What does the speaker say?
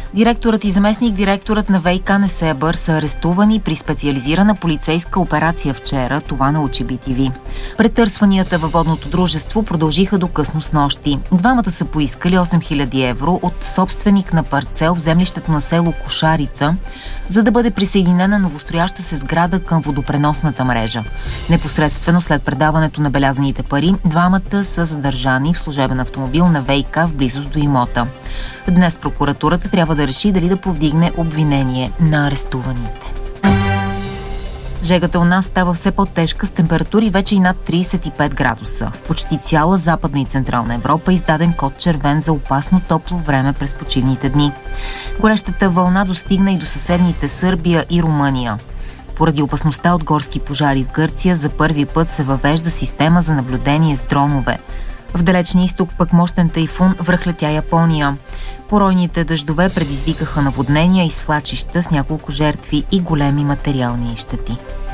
Директорът и заместник-директорът на ВиК Несебър са арестувани при специализирана полицейска операция вчера, това научи BTV. Претърсванията във водното дружество продължиха до късно снощи. Двамата са поискали 8000 евро от собственик на парцел в землището на село Кошарица, за да бъде присъединена новострояща се сграда към водопреносната мрежа. Непосредствено след предаването на белязаните пари, двамата са задържани в служебен автомобил на ВиК в близост до имота. Днес прокуратурата трябва да реши дали да повдигне обвинение на арестуваните. Жегата у нас става все по-тежка с температури вече и над 35 градуса. В почти цяла Западна и Централна Европа е издаден код червен за опасно топло време през почивните дни. Горещата вълна достигна и до съседните Сърбия и Румъния. Поради опасността от горски пожари в Гърция за първи път се въвежда система за наблюдение с дронове. В далечния изток пък мощен тайфун връхлетя Япония. Поройните дъждове предизвикаха наводнения и свлачища с няколко жертви и големи материални щети.